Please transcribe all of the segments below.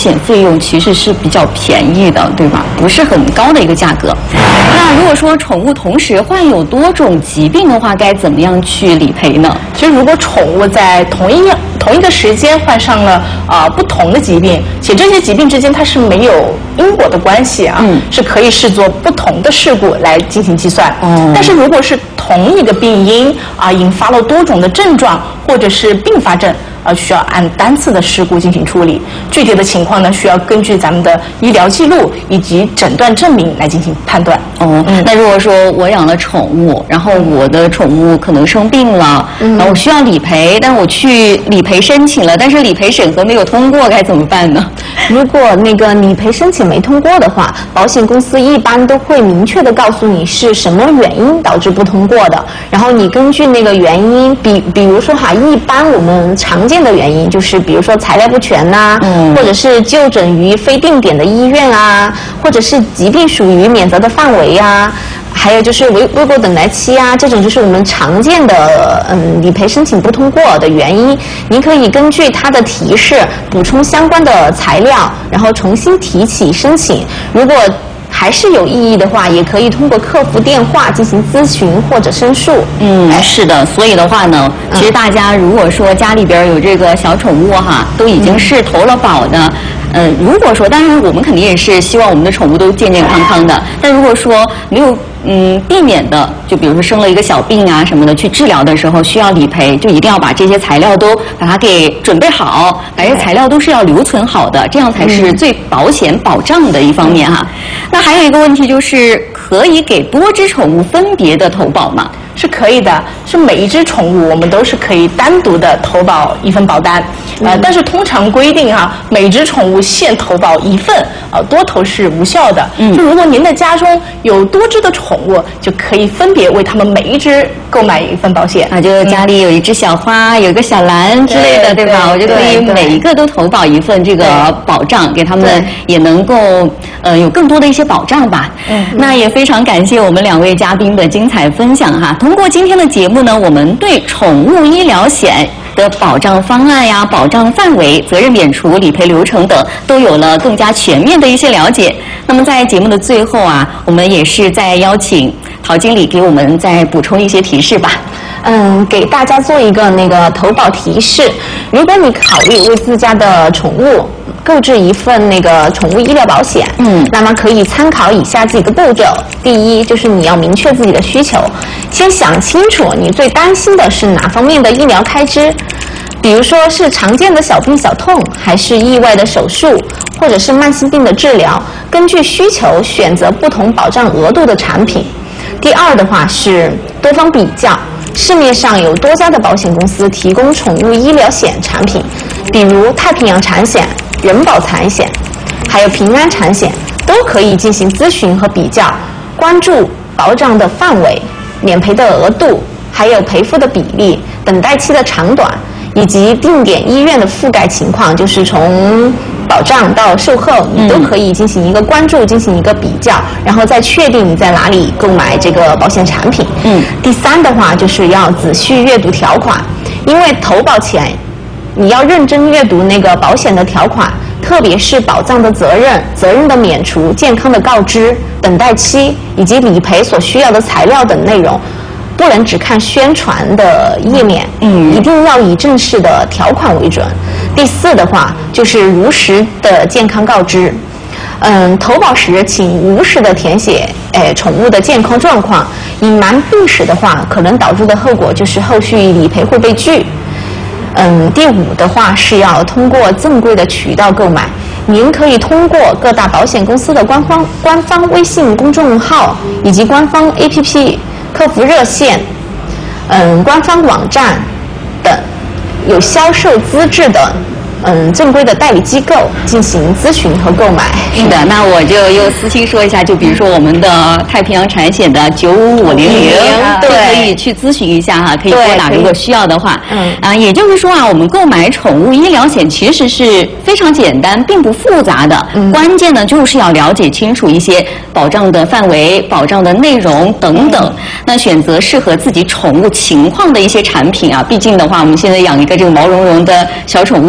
险费用其实是比较便宜的，对吧？不是很高的一个价格。那如果说宠物同时患有多种疾病的话，该怎么样去理赔呢？ 其实如果宠物在同一个时间患上了不同的疾病，且这些疾病之间它是没有因果的关系啊，是可以视作不同的事故来进行计算。但是如果是同一个病因引发了多种的症状或者是并发症，需要按单次的事故进行处理。具体的情况呢，需要根据咱们的医疗记录以及诊断证明来进行判断。 那如果说我养了宠物，然后我的宠物可能生病了，然后我需要理赔，但我去理赔申请了，但是理赔审核没有通过，该怎么办呢？ 如果那个理赔申请没通过的话，保险公司一般都会明确的告诉你是什么原因导致不通过的，然后你根据那个原因，比如说一般我们常见的原因就是比如说材料不全呐，或者是就诊于非定点的医院啊，或者是疾病属于免责的范围啊，还有就是未过等待期啊，这种就是我们常见的理赔申请不通过的原因。您可以根据它的提示补充相关的材料，然后重新提起申请。如果还是有异议的话，也可以通过客服电话进行咨询或者申诉。 是的，所以的话呢，其实大家如果说家里边有这个小宠物都已经是投了保的。如果说，当然我们肯定也是希望我们的宠物都健健康康的，但如果说没有避免的，就比如说生了一个小病啊什么的，去治疗的时候需要理赔，就一定要把这些材料都把它给准备好，把这些材料都是要留存好的，这样才是最保险保障的一方面那还有一个问题就是，可以给多只宠物分别的投保吗？ 是可以的，是每一只宠物我们都是可以单独的投保一份保单，但是通常规定每只宠物限投保一份，多投是无效的。就如果您的家中有多只的宠物，就可以分别为它们每一只购买一份保险。 就家里有一只小花，有一个小蓝之类的，对吧？我就可以每一个都投保一份这个保障，给他们也能够有更多的一些保障吧。那也非常感谢我们2位嘉宾的精彩分享通过今天的节目呢，我们对宠物医疗险的保障方案呀、保障范围、责任免除、理赔流程等都有了更加全面的一些了解。那么在节目的最后我们也是再邀请陶经理给我们再补充一些提示吧。 给大家做一个那个投保提示。如果你考虑为自家的宠物购置一份那个宠物医疗保险，那么可以参考以下几个步骤。第一，就是你要明确自己的需求，先想清楚你最担心的是哪方面的医疗开支，比如说是常见的小病小痛，还是意外的手术，或者是慢性病的治疗，根据需求选择不同保障额度的产品。第二的话是多方比较，市面上有多家的保险公司提供宠物医疗险产品，比如太平洋产险、人保产险，还有平安产险，都可以进行咨询和比较，关注保障的范围、免赔的额度，还有赔付的比例、等待期的长短，以及定点医院的覆盖情况，就是从保障到售后，你都可以进行一个关注，进行一个比较，然后再确定你在哪里购买这个保险产品。第三的话就是要仔细阅读条款，因为投保前你要认真阅读那个保险的条款，特别是保障的责任的免除、健康的告知、等待期以及理赔所需要的材料等内容，不能只看宣传的页面，一定要以正式的条款为准。第四的话就是如实的健康告知，投保时请如实的填写宠物的健康状况，隐瞒病史的话，可能导致的后果就是后续理赔会被拒。第五的话是要通过正规的渠道购买，您可以通过各大保险公司的官方微信公众号以及官方 APP、客服热线、官方网站等有销售资质的正规的代理机构进行咨询和购买。 是的，那我就又私信说一下，就比如说我们的太平洋产险的95500，都可以去咨询一下可以拨打，如果需要的话。也就是说我们购买宠物医疗险其实是非常简单，并不复杂的。关键呢就是要了解清楚一些保障的范围、保障的内容等等。那选择适合自己宠物情况的一些产品毕竟的话，我们现在养一个这个毛茸茸的小宠物也是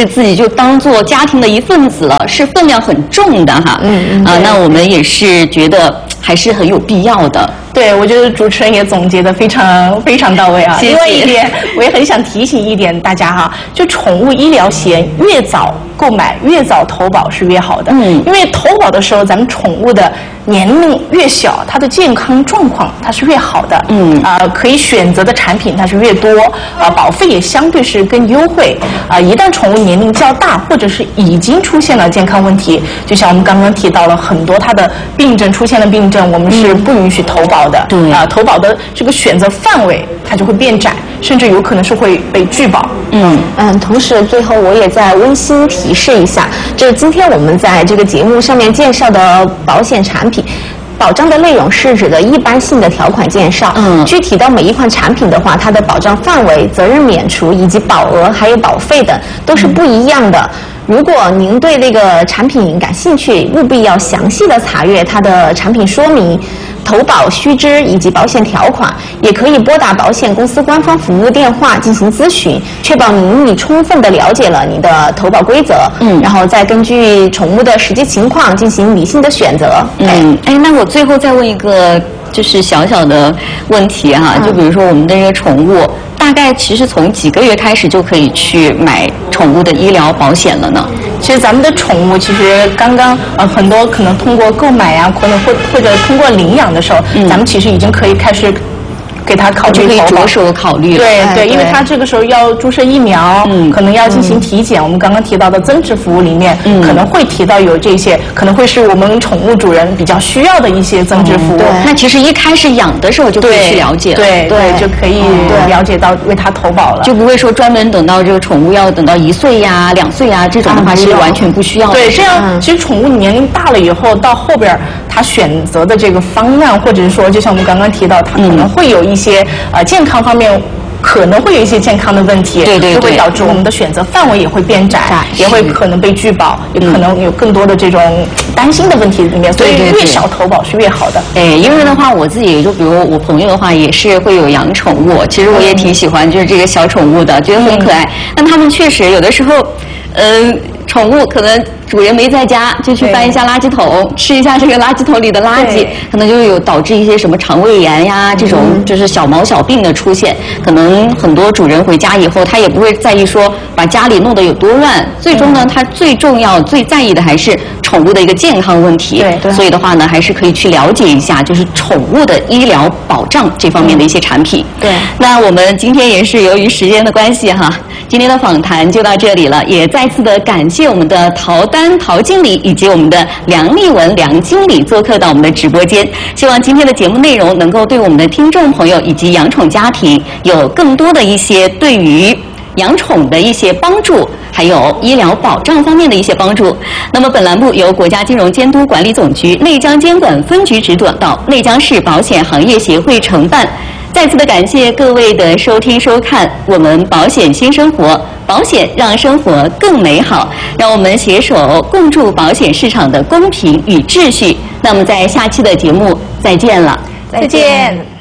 是自己就当做家庭的一份子了，是分量很重的哈。那我们也是觉得还是很有必要的。 对，我觉得主持人也总结得非常到位啊。 谢谢。 另外一点，我也很想提醒一点大家哈，就宠物医疗险越早购买越早投保是越好的。因为投保的时候，咱们宠物的年龄越小，它的健康状况它是越好的。可以选择的产品它是越多，保费也相对是更优惠。一旦宠物年龄较大，或者是已经出现了健康问题，就像我们刚刚提到了很多它的病症出现了病症，我们是不允许投保的。 对投保的这个选择范围它就会变窄，甚至有可能是会被拒保。 同时最后我也再温馨提示一下，就是今天我们在这个节目上面介绍的保险产品。保障的内容是指的一般性的条款介绍，具体到每一款产品的话，它的保障范围、责任免除以及保额还有保费等都是不一样的。如果您对那个产品感兴趣，务必要详细的查阅它的产品说明、投保须知以及保险条款，也可以拨打保险公司官方服务电话进行咨询，确保您已充分的了解了你的投保规则，然后再根据宠物的实际情况进行理性的选择。 那我最后再问一个就是小小的问题哈，就比如说我们的这个宠物，大概其实从几个月开始就可以去买宠物的医疗保险了呢？ 其实咱们的宠物其实刚刚很多可能通过购买呀，可能或者通过领养的时候，咱们其实已经可以开始给他考虑投保， 着手考虑了。 对，因为他这个时候要注射疫苗，可能要进行体检。我们刚刚提到的增值服务里面，可能会提到有这些，可能会是我们宠物主人比较需要的一些增值服务。 那其实一开始养的时候就可以去了解了， 对，就可以了解到为它投保了， 就不会说专门等到这个宠物要等到1岁呀、2岁呀这种的话是完全不需要的。 对，这样其实宠物年龄大了以后，到后边它选择的这个方案，或者是说，就像我们刚刚提到，它可能会有一些健康方面可能会有一些健康的问题，就会导致我们的选择范围也会变窄，也会可能被拒保，也可能有更多的这种担心的问题里面，所以越少投保是越好的。 因为的话，我自己也就比如我朋友的话也是会有养宠物，其实我也挺喜欢就是这个小宠物的，觉得很可爱。但他们确实有的时候，宠物可能主人没在家，就去翻一下垃圾桶，吃一下这个垃圾桶里的垃圾，可能就有导致一些什么肠胃炎呀这种就是小毛小病的出现。可能很多主人回家以后，他也不会在意说把家里弄得有多乱，最终呢，他最重要、最在意的还是宠物的一个健康问题。所以的话呢，还是可以去了解一下，就是宠物的医疗保障这方面的一些产品。那我们今天也是由于时间的关系哈，今天的访谈就到这里了，也再次的感谢我们的陶丹陶经理以及我们的梁丽文梁经理做客到我们的直播间。希望今天的节目内容能够对我们的听众朋友以及养宠家庭有更多的一些对于养宠的一些帮助，还有医疗保障方面的一些帮助。那么本栏目由国家金融监督管理总局内江监管分局指导，内江市保险行业协会承办。再次的感谢各位的收听收看，我们保险新生活，保险让生活更美好，让我们携手共筑保险市场的公平与秩序。那么在下期的节目再见了， 再见。